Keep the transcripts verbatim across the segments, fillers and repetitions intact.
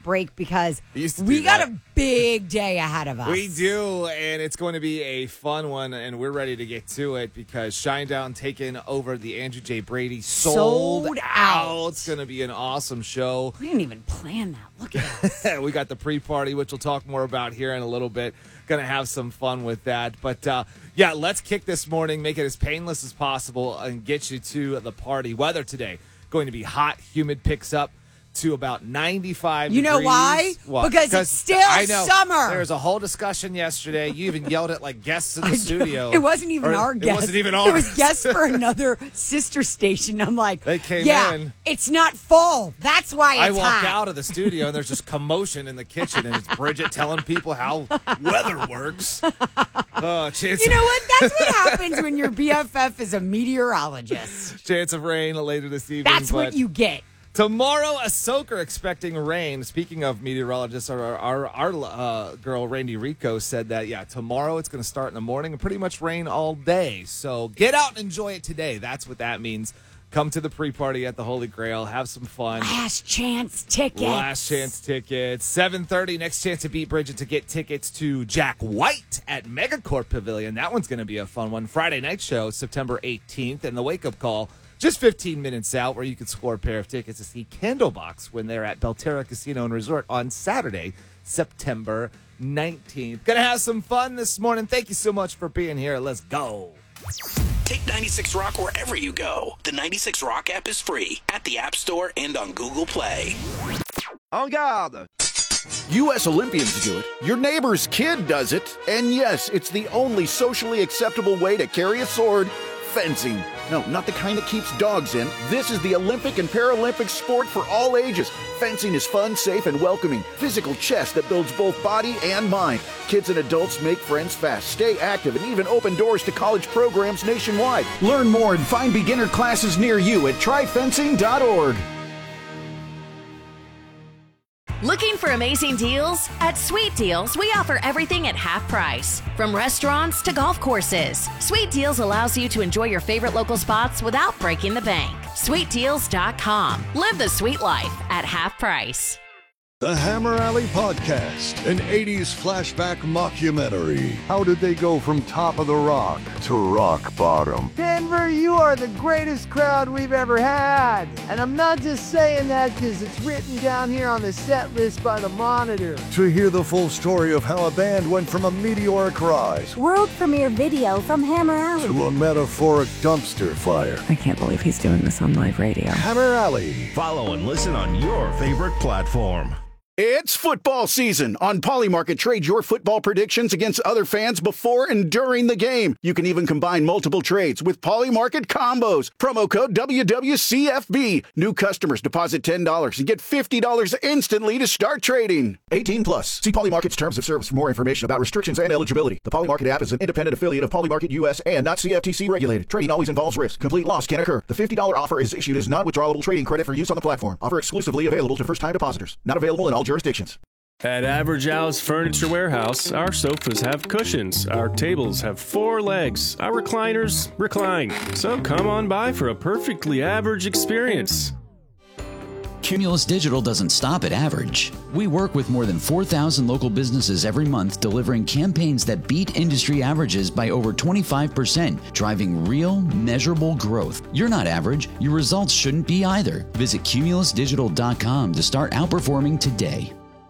break because we we got that. a big day ahead of us. We do, and it's going to be a fun one, and we're ready to get to it because Shinedown taking over the Andrew J. Brady sold, Sold out. out. It's going to be an awesome show. We didn't even plan that. Look at us. We got the pre-party, which we'll talk more about here in a little bit. Going to have some fun with that. But, uh, yeah, let's kick this morning, make it as painless as possible, and get you to the party. Weather today, going to be hot, humid, picks up to about ninety-five You know degrees. why? What? Because it's still I know. summer. There was a whole discussion yesterday. You even yelled at, like, guests in the studio. It wasn't even Or, our it guest. wasn't even ours. It was guests for another sister station. I'm like, They came yeah, in. it's not full. That's why I it's walk hot. out of the studio, and there's just commotion in the kitchen, and it's Bridget telling people how weather works. Oh, chance, You know what? That's what happens when your B F F is a meteorologist. chance of rain later this evening. That's what but you get. Tomorrow, a soaker expecting rain. Speaking of meteorologists, our our, our uh, girl, Randy Rico, said that, yeah, tomorrow it's going to start in the morning and pretty much rain all day. So get out and enjoy it today. That's what that means. Come to the pre-party at the Holy Grail. Have some fun. Last chance tickets. Last chance tickets. seven thirty, next chance to beat Bridget to get tickets to Jack White at Megacorp Pavilion. That one's going to be a fun one. Friday night show, September eighteenth. And the wake-up call, just fifteen minutes out, where you can score a pair of tickets to see Candlebox when they're at Belterra Casino and Resort on Saturday, September nineteenth. Going to have some fun this morning. Thank you so much for being here. Let's go. Take ninety-six Rock wherever you go. The ninety-six Rock app is free at the App Store and on Google Play. En garde! U S Olympians do it. Your neighbor's kid does it. And yes, it's the only socially acceptable way to carry a sword. Fencing. No, not the kind that keeps dogs in. This is the Olympic and Paralympic sport for all ages. Fencing is fun, safe, and welcoming. Physical chess that builds both body and mind. Kids and adults make friends fast, stay active, and even open doors to college programs nationwide. Learn more and find beginner classes near you at try fencing dot org. Looking for amazing deals? At Sweet Deals, we offer everything at half price. From restaurants to golf courses, Sweet Deals allows you to enjoy your favorite local spots without breaking the bank. sweet deals dot com. Live the sweet life at half price. The Hammer Alley Podcast, an eighties flashback mockumentary. How did they go from top of the rock to rock bottom? Denver, you are the greatest crowd we've ever had. And I'm not just saying that because it's written down here on the set list by the Monitor. To hear the full story of how a band went from a meteoric rise World premiere video from Hammer Alley. to a metaphoric dumpster fire. I can't believe he's doing this on live radio. Hammer Alley. Follow and listen on your favorite platform. It's football season. On Polymarket, trade your football predictions against other fans before and during the game. You can even combine multiple trades with Polymarket combos. Promo code W W C F B. New customers deposit ten dollars and get fifty dollars instantly to start trading. eighteen plus. See Polymarket's terms of service for more information about restrictions and eligibility. The Polymarket app is an independent affiliate of Polymarket U S and not C F T C regulated. Trading always involves risk. Complete loss can occur. The fifty dollars offer is issued as non-withdrawable trading credit for use on the platform. Offer exclusively available to first-time depositors. Not available in all jurisdictions. At Average Al's Furniture Warehouse, our sofas have cushions, our tables have four legs, our recliners recline. So come on by for a perfectly average experience. Cumulus Digital doesn't stop at average. We work with more than four thousand local businesses every month, delivering campaigns that beat industry averages by over twenty-five percent, driving real, measurable growth. You're not average. Your results shouldn't be either. Visit cumulus digital dot com to start outperforming today.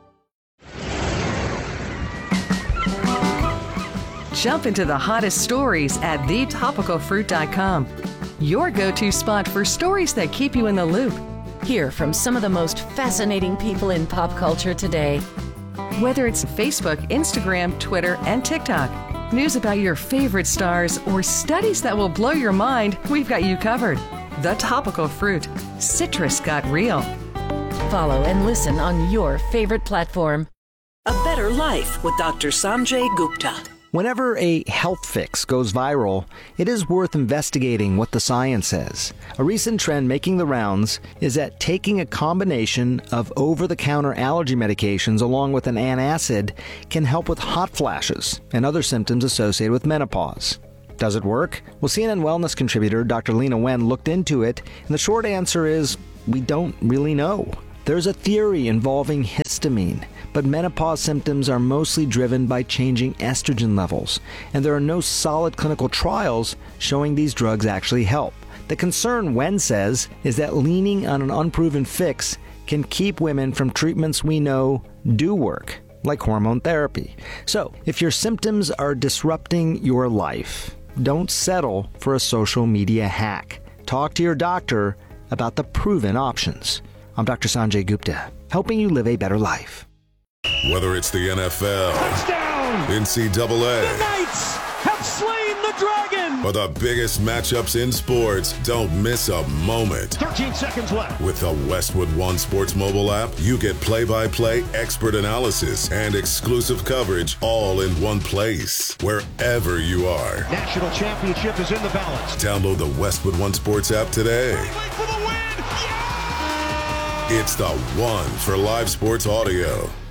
Jump into the hottest stories at the topical fruit dot com. Your go-to spot for stories that keep you in the loop. Hear from some of the most fascinating people in pop culture today. Whether it's Facebook, Instagram, Twitter, and TikTok, news about your favorite stars, or studies that will blow your mind, we've got you covered. The Topical Fruit. Citrus got real. Follow and listen on your favorite platform. A Better Life with Doctor Sanjay Gupta. Whenever a health fix goes viral, it is worth investigating what the science says. A recent trend making the rounds is that taking a combination of over-the-counter allergy medications along with an antacid can help with hot flashes and other symptoms associated with menopause. Does it work? Well, C N N Wellness contributor Doctor Lena Wen looked into it, and the short answer is we don't really know. There's a theory involving histamine histamine, but menopause symptoms are mostly driven by changing estrogen levels, and there are no solid clinical trials showing these drugs actually help. The concern, Wen says, is that leaning on an unproven fix can keep women from treatments we know do work, like hormone therapy. So, if your symptoms are disrupting your life, don't settle for a social media hack. Talk to your doctor about the proven options. I'm Doctor Sanjay Gupta, helping you live a better life. Whether it's the N F L, touchdown, N C double A, the Knights have slain the dragon, or the biggest matchups in sports, don't miss a moment. thirteen seconds left. With the Westwood One Sports mobile app, you get play-by-play expert analysis and exclusive coverage all in one place, wherever you are. National championship is in the balance. Download the Westwood One Sports app today. For the win. Yeah! It's the one for live sports audio.